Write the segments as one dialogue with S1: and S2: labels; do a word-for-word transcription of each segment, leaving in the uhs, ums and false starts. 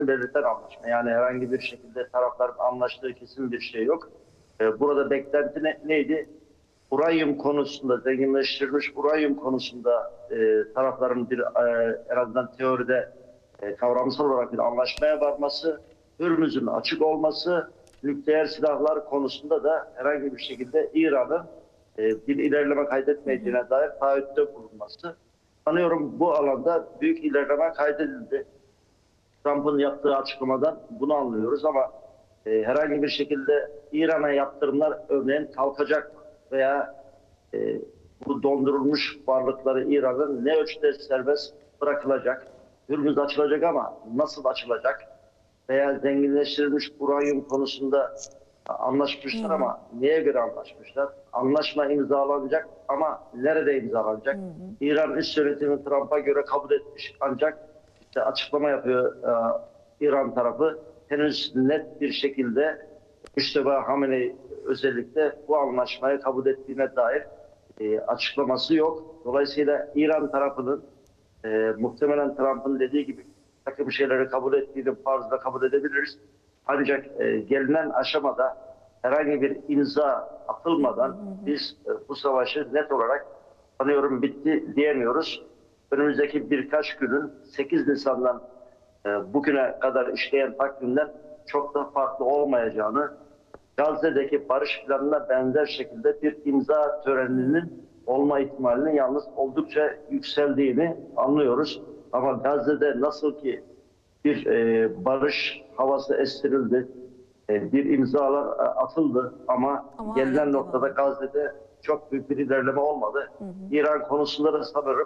S1: belirten anlaşma. Yani herhangi bir şekilde tarafların anlaştığı kesin bir şey yok. E, burada beklenti ne, neydi? Uranyum konusunda, zenginleştirilmiş uranyum konusunda e, tarafların bir e, en azından teoride e, kavramsal olarak bir anlaşmaya varması, Hürmüz'ün açık olması, nükleer silahlar konusunda da herhangi bir şekilde İran'ın e, bir ilerleme kaydetmeyeceğine dair taahhütte bulunması. Sanıyorum bu alanda büyük ilerleme kaydedildi. Trump'ın yaptığı açıklamadan bunu anlıyoruz ama e, herhangi bir şekilde İran'a yaptırımlar örneğin kalkacak veya e, bu dondurulmuş varlıkları İran'ın ne ölçüde serbest bırakılacak, Hürmüz açılacak ama nasıl açılacak veya zenginleştirilmiş uranyum konusunda anlaşmışlar
S2: Hı hı.
S1: ama neye göre anlaşmışlar? Anlaşma imzalanacak ama nerede imzalanacak?
S2: Hı hı.
S1: İran üst yönetimi Trump'a göre kabul etmiş ancak işte açıklama yapıyor e, İran tarafı. Henüz net bir şekilde Müşteba Hamenei özellikle bu anlaşmayı kabul ettiğine dair e, açıklaması yok. Dolayısıyla İran tarafının e, muhtemelen Trump'ın dediği gibi bir takım şeyleri kabul ettiğini farzla kabul edebiliriz. Ancak e, gelinen aşamada herhangi bir imza atılmadan biz e, bu savaşı net olarak sanıyorum bitti diyemiyoruz. Önümüzdeki birkaç günün sekiz Nisan'dan e, bugüne kadar işleyen takvimden çok da farklı olmayacağını, Gazze'deki barış planına benzer şekilde bir imza töreninin olma ihtimalinin yalnız oldukça yükseldiğini anlıyoruz. Ama Gazze'de nasıl ki bir e, barış havası estirildi, e, bir imzalar e, atıldı ama,
S2: Ama hala
S1: gelinen
S2: devam
S1: noktada
S2: ediyor.
S1: Gazze'de çok büyük bir ilerleme olmadı.
S2: Hı hı.
S1: İran konusunda da sanırım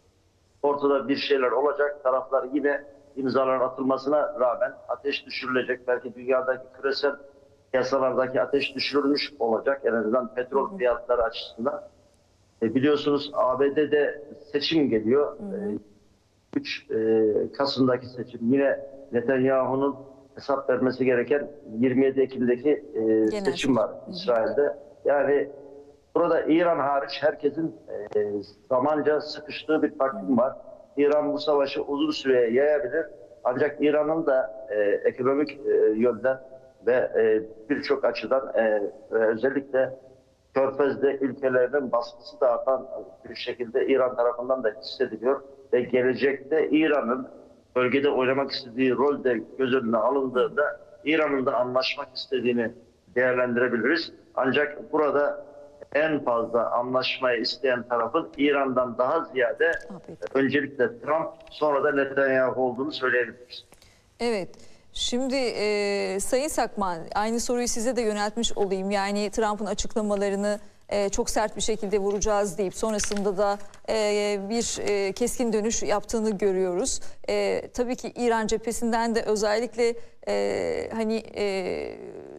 S1: ortada bir şeyler olacak. Taraflar yine imzaların atılmasına rağmen ateş düşürülecek. Belki dünyadaki küresel piyasalardaki ateş düşürülmüş olacak. En azından petrol fiyatları açısından. E, biliyorsunuz A B D'de seçim geliyor.
S2: Hı hı.
S1: E, üç Kasım'daki seçim. Yine Netanyahu'nun hesap vermesi gereken yirmi yedi Ekim'deki e,
S2: Genel
S1: seçim
S2: seçim.
S1: var
S2: Hı hı.
S1: İsrail'de. Yani burada İran hariç herkesin e, zamanca sıkıştığı bir takvim var. İran bu savaşı uzun süreye yayabilir. Ancak İran'ın da e, ekonomik e, yönden ve e, birçok açıdan e, ve özellikle Körfez'de ülkelerinin baskısı da artan bir şekilde İran tarafından da hissediliyor. Ve gelecekte İran'ın bölgede oynamak istediği rol de göz önüne alındığında İran'ın da anlaşmak istediğini değerlendirebiliriz. Ancak burada en fazla anlaşmayı isteyen tarafın İran'dan daha ziyade
S2: Afiyet.
S1: öncelikle Trump sonra da Netanyahu olduğunu söyleyebiliriz.
S2: Evet. Şimdi e, Sayın Sakman, aynı soruyu size de yöneltmiş olayım. Yani Trump'ın açıklamalarını e, çok sert bir şekilde vuracağız deyip sonrasında da e, bir e, keskin dönüş yaptığını görüyoruz. E, tabii ki İran cephesinden de özellikle e, hani e,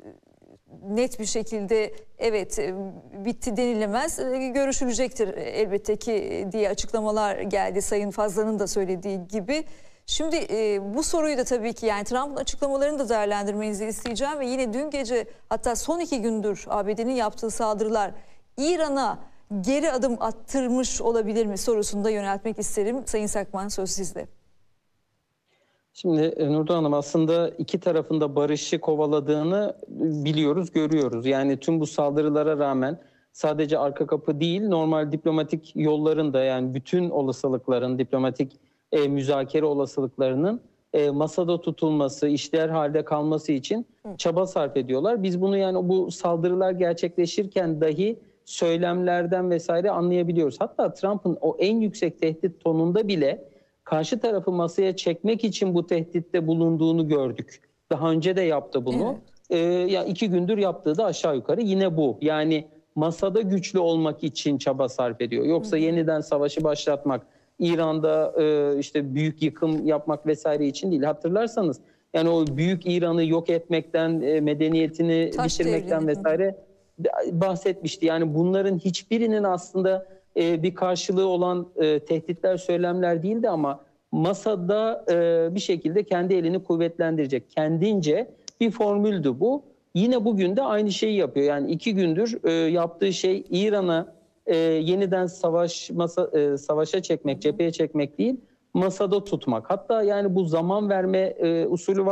S2: net bir şekilde evet e, bitti denilemez, e, görüşülecektir elbette ki diye açıklamalar geldi Sayın Fazla'nın da söylediği gibi. Şimdi e, bu soruyu da tabii ki yani Trump'ın açıklamalarını da değerlendirmenizi isteyeceğim ve yine dün gece hatta son iki gündür A B D'nin yaptığı saldırılar İran'a geri adım attırmış olabilir mi sorusunu da yöneltmek isterim. Sayın Sakman, söz sizde.
S3: Şimdi e, Nurdan Hanım, aslında iki tarafında barışı kovaladığını biliyoruz, görüyoruz. Yani tüm bu saldırılara rağmen sadece arka kapı değil, normal diplomatik yolların da, yani bütün olasılıkların, diplomatik e, müzakere olasılıklarının e, masada tutulması, işler halde kalması için çaba sarf ediyorlar. Biz bunu, yani bu saldırılar gerçekleşirken dahi söylemlerden vesaire anlayabiliyoruz. Hatta Trump'ın o en yüksek tehdit tonunda bile karşı tarafı masaya çekmek için bu tehditte bulunduğunu gördük. Daha önce de yaptı bunu.
S2: Evet.
S3: Ee, ya iki gündür yaptığı da aşağı yukarı yine bu. Yani masada güçlü olmak için çaba sarf ediyor. Yoksa hı hı. yeniden savaşı başlatmak, İran'da e, işte büyük yıkım yapmak vesaire için değil. Hatırlarsanız yani o büyük İran'ı yok etmekten, e, medeniyetini
S2: Taş
S3: bitirmekten
S2: devrini.
S3: vesaire bahsetmişti. Yani bunların hiçbirinin aslında e, bir karşılığı olan e, tehditler, söylemler değildi ama masada e, bir şekilde kendi elini kuvvetlendirecek, kendince bir formüldü bu. Yine bugün de aynı şeyi yapıyor. Yani iki gündür e, yaptığı şey İran'a e, yeniden savaş masa, e, savaşa çekmek, cepheye çekmek değil. masada tutmak. Hatta yani bu zaman verme e, usulü var.